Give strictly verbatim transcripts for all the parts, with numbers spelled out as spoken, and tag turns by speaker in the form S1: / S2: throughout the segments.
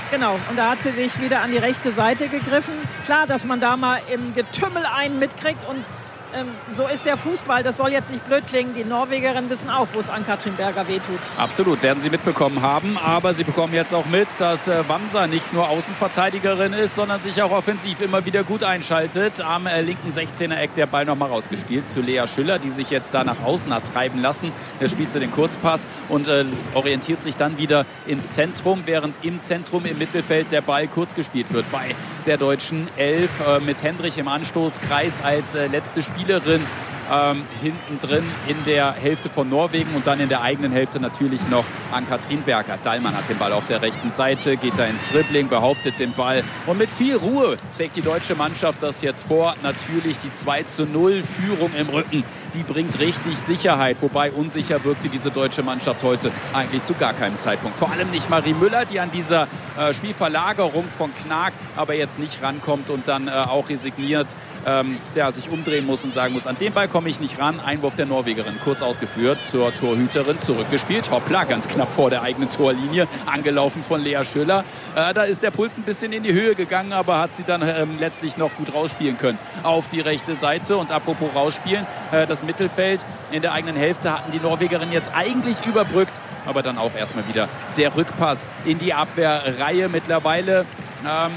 S1: Genau, und da hat sie sich wieder an die rechte Seite gegriffen. Klar, dass man da mal im Getümmel einen mitkriegt und ähm, so ist der Fußball. Das soll jetzt nicht blöd klingen. Die Norwegerinnen wissen auch, wo es an Katrin Berger wehtut.
S2: Absolut, werden sie mitbekommen haben. Aber sie bekommen jetzt auch mit, dass äh, Wamser nicht nur Außenverteidigerin ist, sondern sich auch offensiv immer wieder gut einschaltet. Am äh, linken sechzehner-Eck der Ball nochmal rausgespielt zu Lea Schüller, die sich jetzt da nach außen hat treiben lassen. Da spielt sie den Kurzpass und äh, orientiert sich dann wieder ins Zentrum, während im Zentrum im Mittelfeld der Ball kurz gespielt wird bei der deutschen Elf äh, mit Hendrich im Anstoßkreis als äh, letzte Spielerin ähm, hinten drin in der Hälfte von Norwegen und dann in der eigenen Hälfte natürlich noch an Katrin Berger. Dallmann hat den Ball auf der rechten Seite, geht da ins Dribbling, behauptet den Ball und mit viel Ruhe trägt die deutsche Mannschaft das jetzt vor. Natürlich die zwei zu null Führung im Rücken, die bringt richtig Sicherheit, wobei unsicher wirkte diese deutsche Mannschaft heute eigentlich zu gar keinem Zeitpunkt. Vor allem nicht Marie Müller, die an dieser äh, Spielverlagerung von Knag aber jetzt nicht rankommt und dann äh, auch resigniert, ähm, ja, sich umdrehen muss und sagen muss, an den Ball komme ich nicht ran. Einwurf der Norwegerin, kurz ausgeführt zur Torhüterin, zurückgespielt. Hoppla, ganz knapp vor der eigenen Torlinie, angelaufen von Lea Schüller. Äh, da ist der Puls ein bisschen in die Höhe gegangen, aber hat sie dann ähm, letztlich noch gut rausspielen können auf die rechte Seite. Und apropos rausspielen, äh, das Mittelfeld in der eigenen Hälfte hatten die Norwegerinnen jetzt eigentlich überbrückt, aber dann auch erstmal wieder der Rückpass in die Abwehrreihe. Mittlerweile ähm,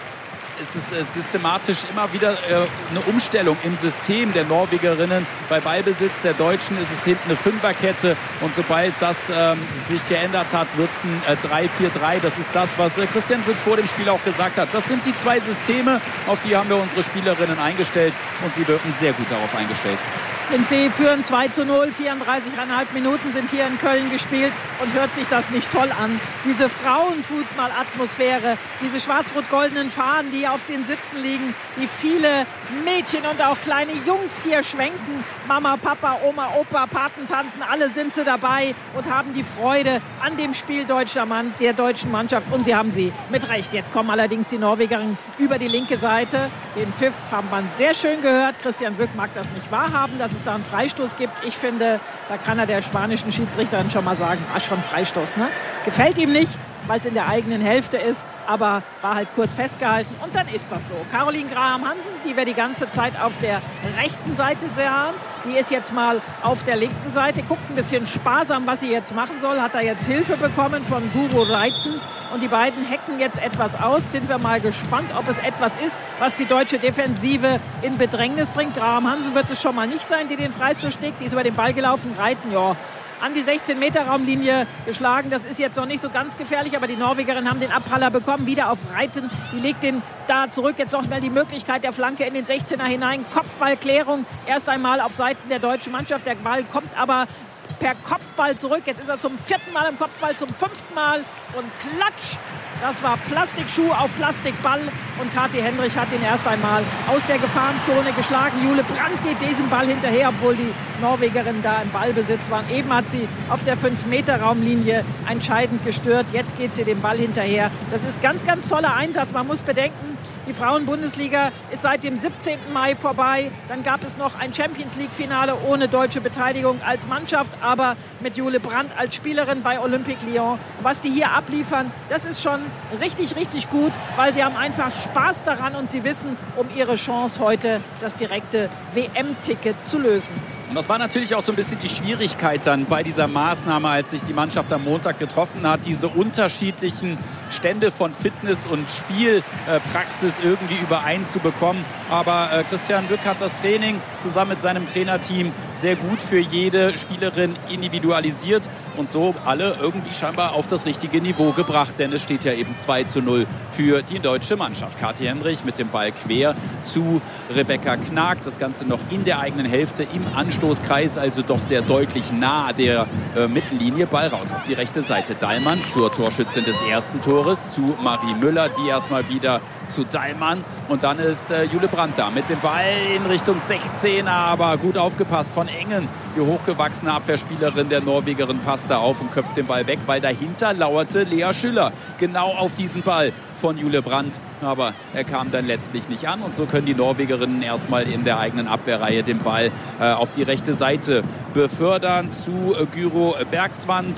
S2: ist es äh, systematisch immer wieder äh, eine Umstellung im System der Norwegerinnen. Bei Ballbesitz der Deutschen ist es hinten eine Fünferkette und sobald das ähm, sich geändert hat, wird es ein äh, drei vier drei. Das ist das, was äh, Christian Wück vor dem Spiel auch gesagt hat. Das sind die zwei Systeme, auf die haben wir unsere Spielerinnen eingestellt und sie wirken sehr gut darauf eingestellt.
S1: Sind sie führen zwei zu null, vierunddreißig Komma fünf Minuten sind hier in Köln gespielt und hört sich das nicht toll an. Diese Frauenfußball-Atmosphäre, diese schwarz-rot-goldenen Fahnen, die auf den Sitzen liegen, die viele Mädchen und auch kleine Jungs hier schwenken. Mama, Papa, Oma, Opa, Patentanten, alle sind sie dabei und haben die Freude an dem Spiel deutscher Mann, der deutschen Mannschaft. Und sie haben sie mit Recht. Jetzt kommen allerdings die Norwegerinnen über die linke Seite. Den Pfiff haben wir sehr schön gehört. Christian Wück mag das nicht wahrhaben, dass es da einen Freistoß gibt. Ich finde, da kann er der spanischen Schiedsrichterin schon mal sagen, war schon Freistoß, ne? Gefällt ihm nicht, weil es in der eigenen Hälfte ist, aber war halt kurz festgehalten und dann ist das so. Caroline Graham-Hansen, die wir die ganze Zeit auf der rechten Seite sahen, die ist jetzt mal auf der linken Seite, guckt ein bisschen sparsam, was sie jetzt machen soll, hat da jetzt Hilfe bekommen von Guro Reiten und die beiden hacken jetzt etwas aus. Sind wir mal gespannt, ob es etwas ist, was die deutsche Defensive in Bedrängnis bringt. Graham-Hansen wird es schon mal nicht sein, die den Freistoß schlägt, die ist über den Ball gelaufen, Reiten, ja, an die sechzehn-Meter-Raumlinie geschlagen. Das ist jetzt noch nicht so ganz gefährlich, aber die Norwegerinnen haben den Abpraller bekommen, wieder auf Reiten. Die legt den da zurück. Jetzt noch mal die Möglichkeit der Flanke in den sechzehner hinein. Kopfballklärung erst einmal auf Seiten der deutschen Mannschaft. Der Ball kommt aber per Kopfball zurück. Jetzt ist er zum vierten Mal im Kopfball, zum fünften Mal und klatsch. Das war Plastikschuh auf Plastikball und Kathi Hendrich hat ihn erst einmal aus der Gefahrenzone geschlagen. Jule Brandt geht diesem Ball hinterher, obwohl die Norwegerinnen da im Ballbesitz waren. Eben hat sie auf der fünf-Meter-Raumlinie entscheidend gestört. Jetzt geht sie dem Ball hinterher. Das ist ganz, ganz toller Einsatz. Man muss bedenken, die Frauen-Bundesliga ist seit dem siebzehnten Mai vorbei. Dann gab es noch ein Champions-League-Finale ohne deutsche Beteiligung als Mannschaft, aber mit Jule Brandt als Spielerin bei Olympique Lyon. Was die hier abliefern, das ist schon richtig, richtig gut, weil sie haben einfach Spaß daran und sie wissen um ihre Chance heute, das direkte W M-Ticket zu lösen.
S2: Und das war natürlich auch so ein bisschen die Schwierigkeit dann bei dieser Maßnahme, als sich die Mannschaft am Montag getroffen hat, diese unterschiedlichen Stände von Fitness und Spielpraxis irgendwie übereinzubekommen. Aber äh, Christian Wück hat das Training zusammen mit seinem Trainerteam sehr gut für jede Spielerin individualisiert und so alle irgendwie scheinbar auf das richtige Niveau gebracht. Denn es steht ja eben zwei zu null für die deutsche Mannschaft. Kathi Hendrich mit dem Ball quer zu Rebecca Knag. Das Ganze noch in der eigenen Hälfte im Anstoßkreis, also doch sehr deutlich nah der äh, Mittellinie. Ball raus auf die rechte Seite. Dallmann zur Torschützin des ersten Tores, zu Marie Müller, die erstmal wieder zu Dallmann. Und dann ist äh, Jule Brandt da mit dem Ball in Richtung sechzehner, aber gut aufgepasst von Engen. Die hochgewachsene Abwehrspielerin der Norwegerin passt da auf und köpft den Ball weg, weil dahinter lauerte Lea Schüller genau auf diesen Ball von Jule Brandt. Aber er kam dann letztlich nicht an und so können die Norwegerinnen erstmal in der eigenen Abwehrreihe den Ball äh, auf die rechte Seite befördern zu äh, Gyro Bergsvand,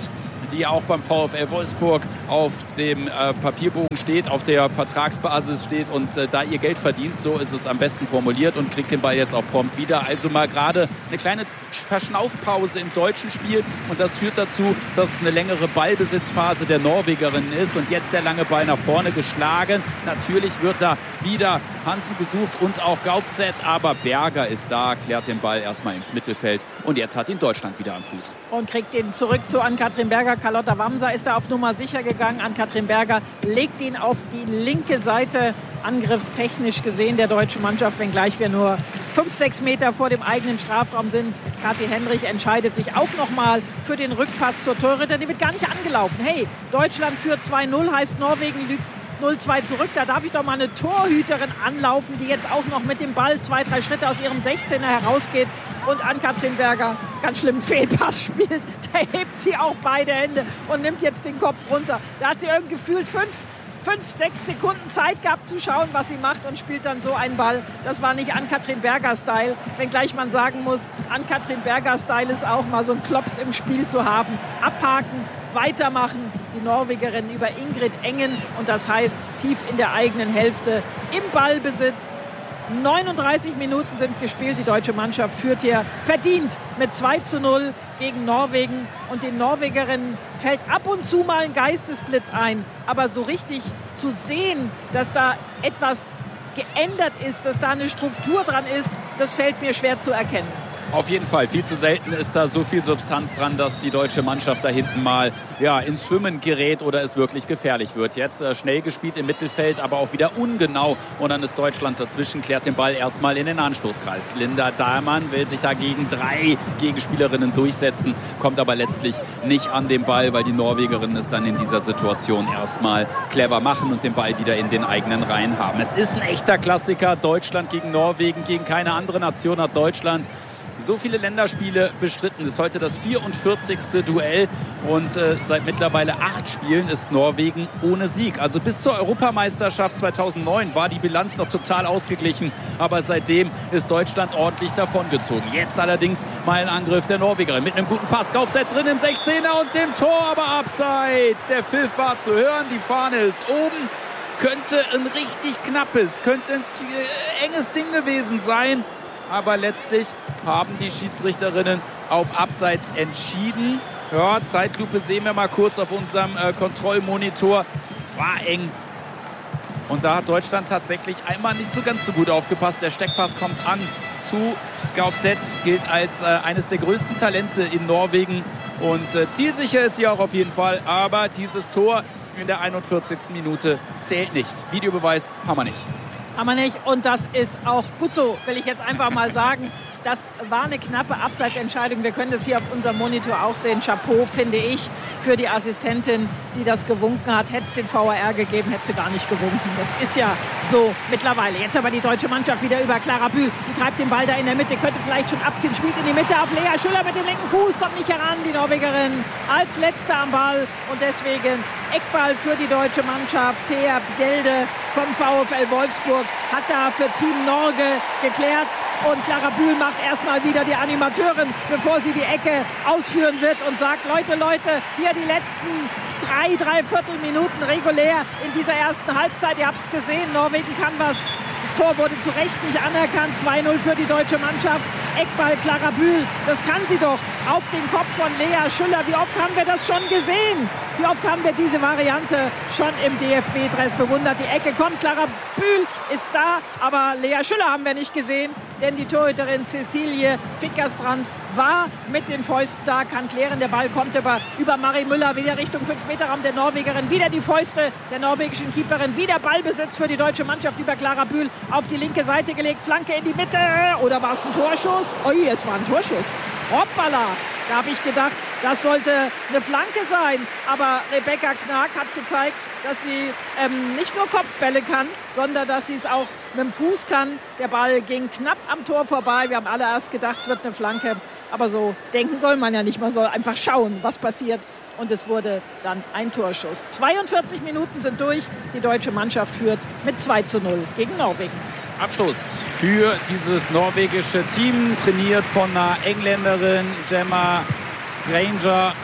S2: die auch beim VfL Wolfsburg auf dem äh, Papierbogen steht, auf der Vertragsbasis steht und äh, da ihr Geld verdient. So ist es am besten formuliert und kriegt den Ball jetzt auch prompt wieder. Also mal gerade eine kleine Verschnaufpause im deutschen Spiel und das führt dazu, dass es eine längere Ballbesitzphase der Norwegerin ist und jetzt der lange Ball nach vorne geschlagen. Natürlich wird da wieder Hansen gesucht und auch Gaupset, aber Berger ist da, klärt den Ball erstmal ins Mittelfeld und jetzt hat ihn Deutschland wieder am Fuß.
S1: Und kriegt ihn zurück zu Ann-Kathrin Berger. Carlotta Wamser ist da auf Nummer sicher gegangen. Ann-Kathrin Berger legt ihn auf die linke Seite, angriffstechnisch gesehen der deutschen Mannschaft, wenngleich wir nur fünf, sechs Meter vor dem eigenen Strafraum sind. Kathi Henrich entscheidet sich auch nochmal für den Rückpass zur Torhüterin. Die wird gar nicht angelaufen. Hey, Deutschland führt zwei null, heißt Norwegen lügt null zwei zurück. Da darf ich doch mal eine Torhüterin anlaufen, die jetzt auch noch mit dem Ball zwei, drei Schritte aus ihrem sechzehner herausgeht und Ann-Kathrin Berger ganz schlimm Fehlpass spielt. Da hebt sie auch beide Hände und nimmt jetzt den Kopf runter. Da hat sie irgendwie gefühlt fünf, fünf, sechs Sekunden Zeit gehabt zu schauen, was sie macht und spielt dann so einen Ball. Das war nicht Ann-Kathrin Berger-Style, wenngleich man sagen muss, Ann-Kathrin Berger-Style ist auch mal so ein Klops im Spiel zu haben. Abhaken, weitermachen, die Norwegerin über Ingrid Engen und das heißt tief in der eigenen Hälfte im Ballbesitz. neununddreißig Minuten sind gespielt, die deutsche Mannschaft führt hier verdient mit zwei zu null gegen Norwegen und den Norwegerinnen fällt ab und zu mal ein Geistesblitz ein, aber so richtig zu sehen, dass da etwas geändert ist, dass da eine Struktur dran ist, das fällt mir schwer zu erkennen.
S2: Auf jeden Fall. Viel zu selten ist da so viel Substanz dran, dass die deutsche Mannschaft da hinten mal ja, ins Schwimmen gerät oder es wirklich gefährlich wird. Jetzt äh, schnell gespielt im Mittelfeld, aber auch wieder ungenau. Und dann ist Deutschland dazwischen, klärt den Ball erstmal in den Anstoßkreis. Linda Dahlmann will sich da gegen drei Gegenspielerinnen durchsetzen, kommt aber letztlich nicht an den Ball, weil die Norwegerinnen es dann in dieser Situation erstmal clever machen und den Ball wieder in den eigenen Reihen haben. Es ist ein echter Klassiker. Deutschland gegen Norwegen, gegen keine andere Nation hat Deutschland so viele Länderspiele bestritten. Das ist heute das vierundvierzigste Duell und äh, seit mittlerweile acht Spielen ist Norwegen ohne Sieg. Also bis zur Europameisterschaft zweitausendneun war die Bilanz noch total ausgeglichen, aber seitdem ist Deutschland ordentlich davongezogen. Jetzt allerdings mal ein Angriff der Norwegerin mit einem guten Pass. Gaupset drin im sechzehner und dem Tor, aber abseits. Der Pfiff war zu hören, die Fahne ist oben. Könnte ein richtig knappes, könnte ein enges Ding gewesen sein. Aber letztlich haben die Schiedsrichterinnen auf Abseits entschieden. Ja, Zeitlupe sehen wir mal kurz auf unserem äh, Kontrollmonitor. War eng. Und da hat Deutschland tatsächlich einmal nicht so ganz so gut aufgepasst. Der Steckpass kommt an zu Gaupset, gilt als äh, eines der größten Talente in Norwegen. Und äh, zielsicher ist sie auch auf jeden Fall. Aber dieses Tor in der einundvierzigsten Minute zählt nicht. Videobeweis haben wir nicht.
S1: Haben wir nicht. Und das ist auch gut so, will ich jetzt einfach mal sagen. Das war eine knappe Abseitsentscheidung. Wir können das hier auf unserem Monitor auch sehen. Chapeau, finde ich, für die Assistentin, die das gewunken hat. Hätte es den V A R gegeben, hätte sie gar nicht gewunken. Das ist ja so mittlerweile. Jetzt aber die deutsche Mannschaft wieder über Clara Bühl. Die treibt den Ball da in der Mitte, könnte vielleicht schon abziehen. Spielt in die Mitte auf Lea Schüller mit dem linken Fuß. Kommt nicht heran, die Norwegerin als Letzte am Ball. Und deswegen Eckball für die deutsche Mannschaft. Thea Bjelde vom VfL Wolfsburg hat da für Team Norge geklärt. Und Clara Bühl macht erstmal wieder die Animateurin, bevor sie die Ecke ausführen wird und sagt, Leute, Leute, hier die letzten drei, dreiviertel Minuten regulär in dieser ersten Halbzeit. Ihr habt es gesehen, Norwegen kann was. Das Tor wurde zu Recht nicht anerkannt. zwei null für die deutsche Mannschaft. Eckball Clara Bühl, das kann sie doch. Auf den Kopf von Lea Schüller. Wie oft haben wir das schon gesehen? Wie oft haben wir diese Variante schon im D F B-Dress bewundert? Die Ecke kommt, Clara Bühl ist da, aber Lea Schüller haben wir nicht gesehen, denn die Torhüterin Cecilie Fickerstrand war mit den Fäusten da, kann klären. Der Ball kommt über, über Marie Müller wieder Richtung fünf Meter Raum der Norwegerin. Wieder die Fäuste der norwegischen Keeperin. Wieder Ballbesitz für die deutsche Mannschaft über Clara Bühl auf die linke Seite gelegt. Flanke in die Mitte. Oder war es ein Torschuss? Ui, es war ein Torschuss. Hoppala. Da habe ich gedacht, das sollte eine Flanke sein. Aber Rebecca Knag hat gezeigt, dass sie ähm, nicht nur Kopfbälle kann, sondern dass sie es auch mit dem Fuß kann. Der Ball ging knapp am Tor vorbei. Wir haben alle erst gedacht, es wird eine Flanke. Aber so denken soll man ja nicht. Man soll einfach schauen, was passiert. Und es wurde dann ein Torschuss. zweiundvierzig Minuten sind durch. Die deutsche Mannschaft führt mit zwei zu null gegen Norwegen.
S2: Abschluss für dieses norwegische Team, trainiert von einer Engländerin, Gemma Granger.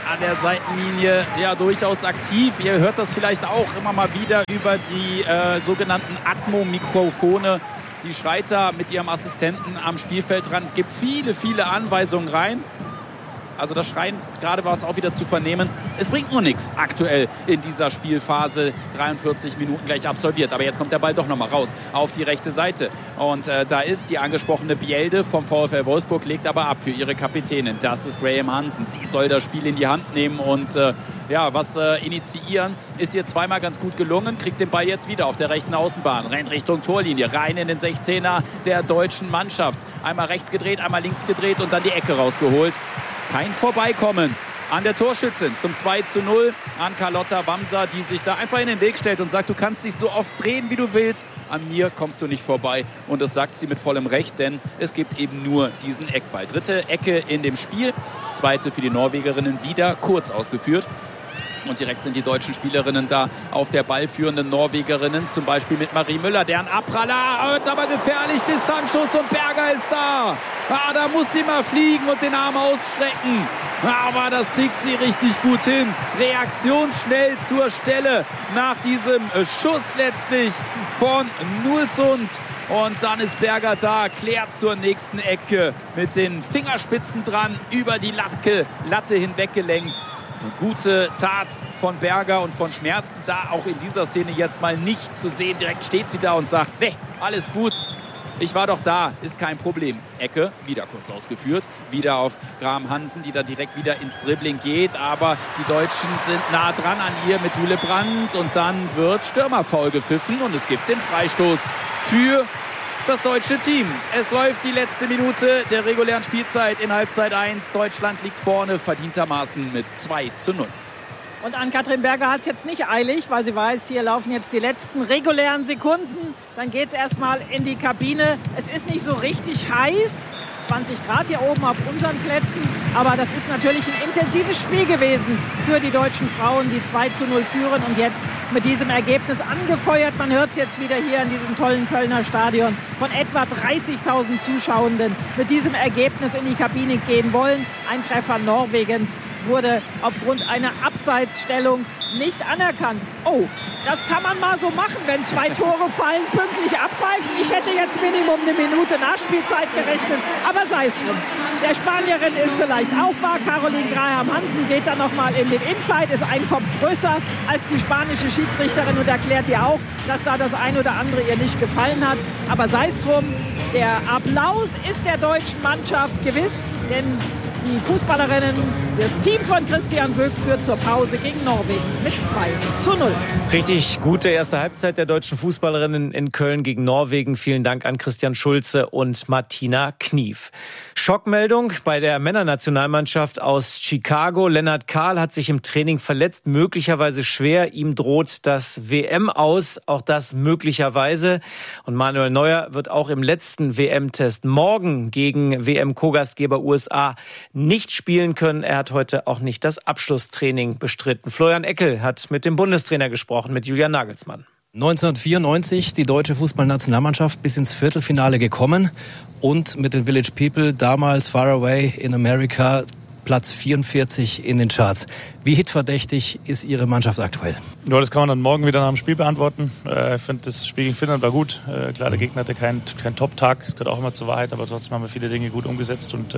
S2: an der Seitenlinie ja durchaus aktiv. Ihr hört das vielleicht auch immer mal wieder über die äh, sogenannten Atmo-Mikrofone. Die schreit da mit ihrem Assistenten am Spielfeldrand, gibt viele, viele Anweisungen rein. Also das Schreien, gerade war es auch wieder zu vernehmen. Es bringt nur nichts aktuell in dieser Spielphase. dreiundvierzig Minuten gleich absolviert. Aber jetzt kommt der Ball doch nochmal raus auf die rechte Seite. Und äh, da ist die angesprochene Bielde vom VfL Wolfsburg, legt aber ab für ihre Kapitänin. Das ist Graham Hansen. Sie soll das Spiel in die Hand nehmen und äh, ja, was äh, initiieren. Ist ihr zweimal ganz gut gelungen. Kriegt den Ball jetzt wieder auf der rechten Außenbahn. Rennt Richtung Torlinie. Rein in den sechzehner der deutschen Mannschaft. Einmal rechts gedreht, einmal links gedreht und dann die Ecke rausgeholt. Kein Vorbeikommen an der Torschützin zum zwei zu null, an Carlotta Wamser, die sich da einfach in den Weg stellt und sagt, du kannst dich so oft drehen, wie du willst. An mir kommst du nicht vorbei. Und das sagt sie mit vollem Recht, denn es gibt eben nur diesen Eckball. Dritte Ecke in dem Spiel, zweite für die Norwegerinnen, wieder kurz ausgeführt. Und direkt sind die deutschen Spielerinnen da auf der ballführenden Norwegerinnen, zum Beispiel mit Marie Müller, deren Abpraller, wird aber gefährlich, Distanzschuss und Berger ist da. Ah, da muss sie mal fliegen und den Arm ausstrecken. Aber das kriegt sie richtig gut hin. Reaktion schnell zur Stelle nach diesem Schuss letztlich von Nulsund. Und dann ist Berger da, klärt zur nächsten Ecke mit den Fingerspitzen dran, über die Latte, Latte hinweggelenkt. Eine gute Tat von Berger und von Schmerzen, da auch in dieser Szene jetzt mal nicht zu sehen. Direkt steht sie da und sagt, nee, alles gut, ich war doch da, ist kein Problem. Ecke, wieder kurz ausgeführt, wieder auf Graham Hansen, die da direkt wieder ins Dribbling geht. Aber die Deutschen sind nah dran an ihr mit Jule Brandt und dann wird Stürmerfoul gepfiffen und es gibt den Freistoß für das deutsche Team. Es läuft die letzte Minute der regulären Spielzeit in Halbzeit eins. Deutschland liegt vorne, verdientermaßen mit zwei zu null.
S1: Und Ann-Kathrin Berger hat es jetzt nicht eilig, weil sie weiß, hier laufen jetzt die letzten regulären Sekunden. Dann geht es erstmal in die Kabine. Es ist nicht so richtig heiß. zwanzig Grad hier oben auf unseren Plätzen. Aber das ist natürlich ein intensives Spiel gewesen für die deutschen Frauen, die zwei zu null führen und jetzt mit diesem Ergebnis angefeuert. Man hört es jetzt wieder hier in diesem tollen Kölner Stadion von etwa dreißigtausend Zuschauenden mit diesem Ergebnis in die Kabine gehen wollen. Ein Treffer Norwegens wurde aufgrund einer Abseitsstellung nicht anerkannt. Oh, das kann man mal so machen, wenn zwei Tore fallen, pünktlich abpfeifen. Ich hätte jetzt Minimum eine Minute Nachspielzeit gerechnet, aber sei es drum. Der Spanierin ist vielleicht auch wahr. Caroline Graham Hansen geht dann nochmal in den Infight, ist ein Kopf größer als die spanische Schiedsrichterin und erklärt ihr auch, dass da das ein oder andere ihr nicht gefallen hat. Aber sei es drum, der Applaus ist der deutschen Mannschaft gewiss, denn die Fußballerinnen, das Team von Christian Böck führt zur Pause gegen Norwegen mit zwei zu null.
S3: Richtig gute erste Halbzeit der deutschen Fußballerinnen in Köln gegen Norwegen. Vielen Dank an Christian Schulze und Martina Knief. Schockmeldung bei der Männernationalmannschaft aus Chicago. Lennart Kahl hat sich im Training verletzt, möglicherweise schwer. Ihm droht das W M aus, auch das möglicherweise. Und Manuel Neuer wird auch im letzten W M-Test morgen gegen W M-Co-Gastgeber U S A nicht spielen können. Er hat heute auch nicht das Abschlusstraining bestritten. Florian Eckel hat mit dem Bundestrainer gesprochen, mit Julian Nagelsmann.
S4: neunzehnhundertvierundneunzig die deutsche Fußballnationalmannschaft bis ins Viertelfinale gekommen und mit den Village People damals Far Away in America Platz vierundvierzig in den Charts. Wie hitverdächtig ist Ihre Mannschaft aktuell?
S5: Ja, das kann man dann morgen wieder nach dem Spiel beantworten. Ich finde, das Spiel gegen Finnland war gut. Klar, der Gegner hatte keinen kein Top-Tag, das gehört auch immer zur Wahrheit, aber trotzdem haben wir viele Dinge gut umgesetzt und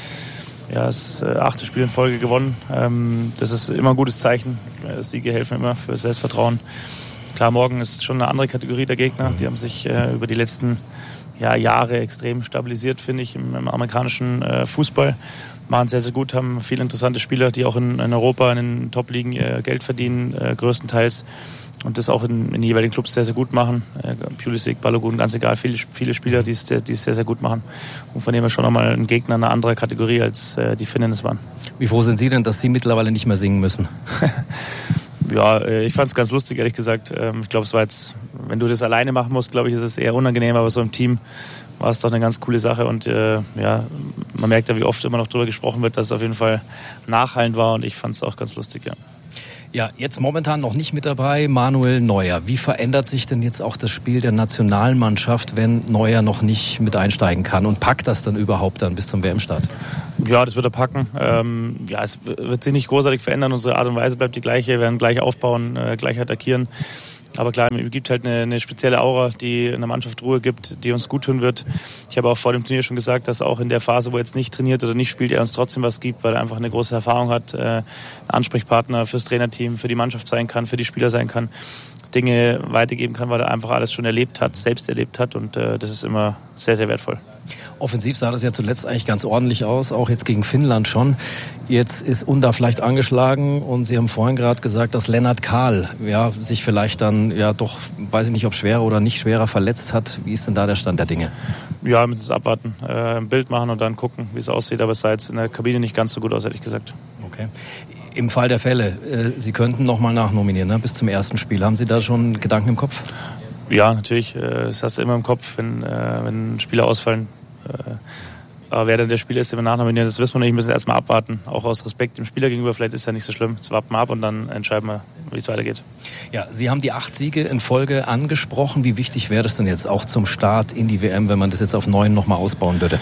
S5: ja, das achte Spiel in Folge gewonnen. Das ist immer ein gutes Zeichen. Siege helfen immer für Selbstvertrauen. Klar, morgen ist schon eine andere Kategorie der Gegner. Die haben sich äh, über die letzten ja, Jahre extrem stabilisiert, finde ich, im, im amerikanischen äh, Fußball. Machen sehr, sehr gut, haben viele interessante Spieler, die auch in, in Europa, in den Top-Ligen äh, Geld verdienen, äh, größtenteils. Und das auch in, in den jeweiligen Clubs sehr, sehr gut machen. Äh, Pulisic, Balogun, ganz egal, viele, viele Spieler, die es, die es sehr, sehr gut machen. Und von dem her schon nochmal ein Gegner einer anderen Kategorie, als äh, die Finnen es waren.
S4: Wie froh sind Sie denn, dass Sie mittlerweile nicht mehr singen müssen?
S5: Ja, ich fand es ganz lustig, ehrlich gesagt. Ich glaube, es war jetzt, wenn du das alleine machen musst, glaube ich, ist es eher unangenehm, aber so im Team war es doch eine ganz coole Sache und äh, ja, man merkt ja, wie oft immer noch darüber gesprochen wird, dass es auf jeden Fall nachhallend war und ich fand es auch ganz lustig, ja.
S4: Ja, jetzt momentan noch nicht mit dabei Manuel Neuer. Wie verändert sich denn jetzt auch das Spiel der Nationalmannschaft, wenn Neuer noch nicht mit einsteigen kann? Und packt das dann überhaupt dann bis zum W M-Start?
S5: Ja, das wird er packen. Ähm, ja, es wird sich nicht großartig verändern. Unsere Art und Weise bleibt die gleiche. Wir werden gleich aufbauen, äh, gleich attackieren. Aber klar, es gibt halt eine, eine spezielle Aura, die in der Mannschaft Ruhe gibt, die uns gut tun wird. Ich habe auch vor dem Turnier schon gesagt, dass auch in der Phase, wo er jetzt nicht trainiert oder nicht spielt, er uns trotzdem was gibt, weil er einfach eine große Erfahrung hat, äh, ein Ansprechpartner fürs Trainerteam, für die Mannschaft sein kann, für die Spieler sein kann, Dinge weitergeben kann, weil er einfach alles schon erlebt hat, selbst erlebt hat und äh, das ist immer sehr, sehr wertvoll.
S4: Offensiv sah das ja zuletzt eigentlich ganz ordentlich aus, auch jetzt gegen Finnland schon. Jetzt ist Unda vielleicht angeschlagen und Sie haben vorhin gerade gesagt, dass Lennart Kahl ja, sich vielleicht dann ja doch, weiß ich nicht, ob schwerer oder nicht schwerer verletzt hat. Wie ist denn da der Stand der Dinge?
S5: Ja, wir müssen es abwarten, äh, ein Bild machen und dann gucken, wie es aussieht. Aber es sah jetzt in der Kabine nicht ganz so gut aus, ehrlich gesagt.
S4: Okay. Im Fall der Fälle, äh, Sie könnten noch mal nachnominieren, ne, bis zum ersten Spiel. Haben Sie da schon Gedanken im Kopf?
S5: Ja, natürlich. Das hast du immer im Kopf, wenn, wenn Spieler ausfallen. Aber wer dann der Spieler ist, den wir nachnominieren, das wissen wir nicht. Wir müssen erstmal abwarten. Auch aus Respekt dem Spieler gegenüber. Vielleicht ist es ja nicht so schlimm. Jetzt warten wir ab und dann entscheiden wir, wie es weitergeht.
S4: Ja, Sie haben die acht Siege in Folge angesprochen. Wie wichtig wäre das denn jetzt auch zum Start in die W M, wenn man das jetzt auf neun nochmal ausbauen würde?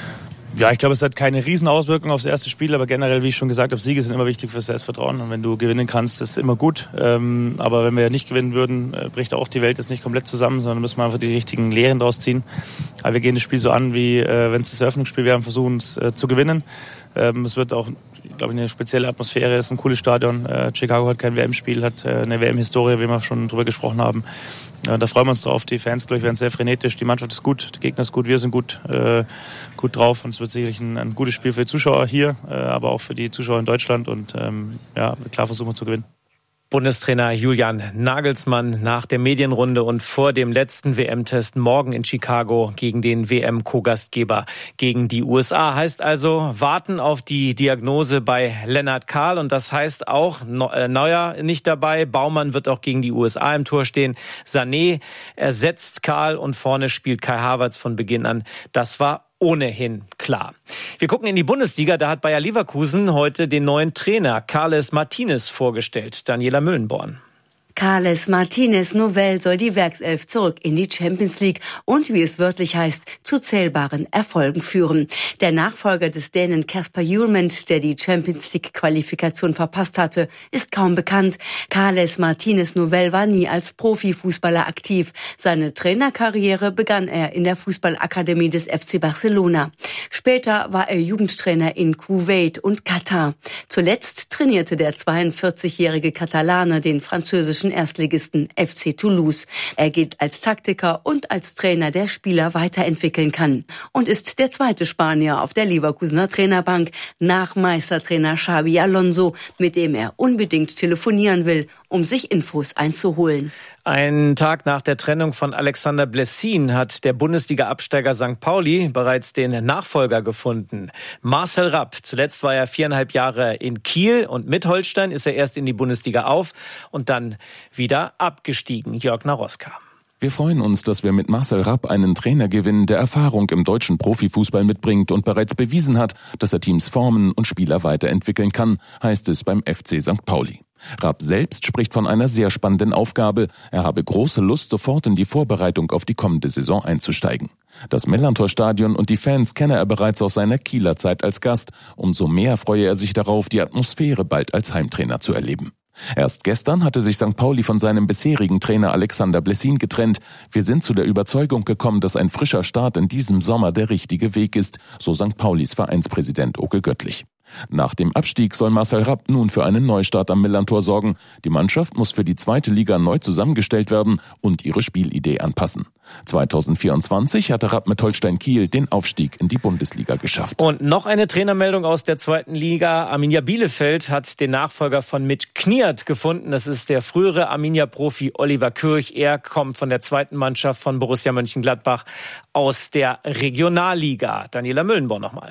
S5: Ja, ich glaube, es hat keine Riesenauswirkung aufs erste Spiel, aber generell, wie ich schon gesagt habe, Siege sind immer wichtig fürs Selbstvertrauen und wenn du gewinnen kannst, ist immer gut. Ähm, aber wenn wir nicht gewinnen würden, äh, bricht auch die Welt jetzt nicht komplett zusammen, sondern müssen wir einfach die richtigen Lehren draus ziehen. Aber wir gehen das Spiel so an, wie äh, wenn es das Eröffnungsspiel wäre und versuchen es äh, zu gewinnen. Ähm, es wird auch, glaube ich, eine spezielle Atmosphäre, es ist ein cooles Stadion. Äh, Chicago hat kein W M-Spiel, hat äh, eine W M-Historie, wie wir schon drüber gesprochen haben. Ja, da freuen wir uns drauf. Die Fans, glaube ich, werden sehr frenetisch. Die Mannschaft ist gut, der Gegner ist gut, wir sind gut, äh, gut drauf. Und es wird sicherlich ein, ein gutes Spiel für die Zuschauer hier, äh, aber auch für die Zuschauer in Deutschland. Und ähm, ja, klar versuchen wir zu gewinnen.
S3: Bundestrainer Julian Nagelsmann nach der Medienrunde und vor dem letzten W M-Test morgen in Chicago gegen den W M-Co-Gastgeber, gegen die U S A. Heißt also, warten auf die Diagnose bei Lennart Kahl. Und das heißt auch, Neuer nicht dabei. Baumann wird auch gegen die U S A im Tor stehen. Sané ersetzt Kahl und vorne spielt Kai Havertz von Beginn an. Das war ohnehin klar. Wir gucken in die Bundesliga. Da hat Bayer Leverkusen heute den neuen Trainer Carles Martinez vorgestellt. Daniela Müllenborn.
S6: Carles Martinez Novell soll die Werkself zurück in die Champions League und, wie es wörtlich heißt, zu zählbaren Erfolgen führen. Der Nachfolger des Dänen Kasper Hjulmand, der die Champions League-Qualifikation verpasst hatte, ist kaum bekannt. Carles Martinez Novell war nie als Profifußballer aktiv. Seine Trainerkarriere begann er in der Fußballakademie des F C Barcelona. Später war er Jugendtrainer in Kuwait und Katar. Zuletzt trainierte der zweiundvierzigjährige Katalane den französischen Erstligisten F C Toulouse. Er gilt als Taktiker und als Trainer, der Spieler weiterentwickeln kann. Und ist der zweite Spanier auf der Leverkusener Trainerbank nach Meistertrainer Xabi Alonso, mit dem er unbedingt telefonieren will, um sich Infos einzuholen.
S3: Einen Tag nach der Trennung von Alexander Blessin hat der Bundesliga-Absteiger Sankt Pauli bereits den Nachfolger gefunden. Marcel Rapp. Zuletzt war er viereinhalb Jahre in Kiel und mit Holstein ist er erst in die Bundesliga auf und dann wieder abgestiegen. Jörg Naroska.
S7: Wir freuen uns, dass wir mit Marcel Rapp einen Trainer gewinnen, der Erfahrung im deutschen Profifußball mitbringt und bereits bewiesen hat, dass er Teams formen und Spieler weiterentwickeln kann, heißt es beim F C Sankt Pauli. Rapp selbst spricht von einer sehr spannenden Aufgabe. Er habe große Lust, sofort in die Vorbereitung auf die kommende Saison einzusteigen. Das Mellerntor-Stadion und die Fans kenne er bereits aus seiner Kieler Zeit als Gast. Umso mehr freue er sich darauf, die Atmosphäre bald als Heimtrainer zu erleben. Erst gestern hatte sich Sankt Pauli von seinem bisherigen Trainer Alexander Blessin getrennt. Wir sind zu der Überzeugung gekommen, dass ein frischer Start in diesem Sommer der richtige Weg ist, so Sankt Paulis Vereinspräsident Oke Göttlich. Nach dem Abstieg soll Marcel Rapp nun für einen Neustart am Millerntor sorgen. Die Mannschaft muss für die zweite Liga neu zusammengestellt werden und ihre Spielidee anpassen. zweitausendvierundzwanzig hatte Rapp mit Holstein Kiel den Aufstieg in die Bundesliga geschafft.
S3: Und noch eine Trainermeldung aus der zweiten Liga. Arminia Bielefeld hat den Nachfolger von Mitch Kniert gefunden. Das ist der frühere Arminia-Profi Oliver Kürch. Er kommt von der zweiten Mannschaft von Borussia Mönchengladbach aus der Regionalliga. Daniela Müllenborn nochmal.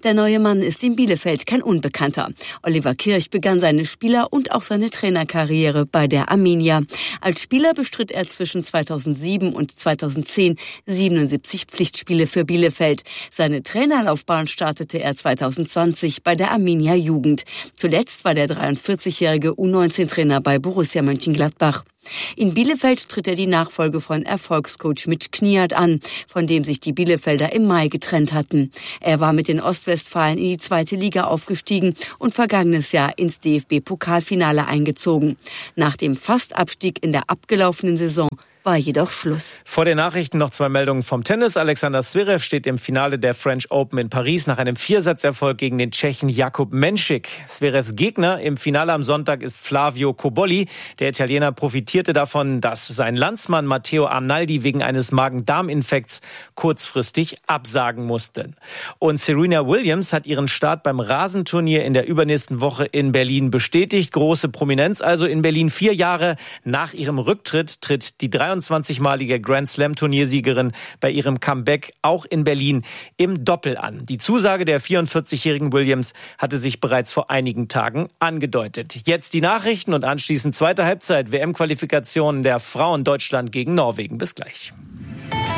S6: Der neue Mann ist in Bielefeld kein Unbekannter. Oliver Kirch begann seine Spieler- und auch seine Trainerkarriere bei der Arminia. Als Spieler bestritt er zwischen zweitausendsieben und zweitausendzehn siebenundsiebzig Pflichtspiele für Bielefeld. Seine Trainerlaufbahn startete er zweitausendzwanzig bei der Arminia Jugend. Zuletzt war der dreiundvierzigjährige U neunzehn Trainer bei Borussia Mönchengladbach. In Bielefeld tritt er die Nachfolge von Erfolgscoach Mitch Kniat an, von dem sich die Bielefelder im Mai getrennt hatten. Er war mit den Ostwestfalen in die zweite Liga aufgestiegen und vergangenes Jahr ins D F B-Pokalfinale eingezogen. Nach dem Fastabstieg in der abgelaufenen Saison war jedoch Schluss.
S3: Vor den Nachrichten noch zwei Meldungen vom Tennis. Alexander Zverev steht im Finale der French Open in Paris nach einem Viersatzerfolg gegen den Tschechen Jakub Menšik. Zverevs Gegner im Finale am Sonntag ist Flavio Cobolli. Der Italiener profitierte davon, dass sein Landsmann Matteo Arnaldi wegen eines Magen-Darm-Infekts kurzfristig absagen musste. Und Serena Williams hat ihren Start beim Rasenturnier in der übernächsten Woche in Berlin bestätigt. Große Prominenz also in Berlin. Vier Jahre nach ihrem Rücktritt tritt die dreiundzwanzigmalige Grand-Slam-Turniersiegerin bei ihrem Comeback auch in Berlin im Doppel an. Die Zusage der vierundvierzigjährigen Williams hatte sich bereits vor einigen Tagen angedeutet. Jetzt die Nachrichten und anschließend zweite Halbzeit W M-Qualifikationen der Frauen Deutschland gegen Norwegen. Bis gleich.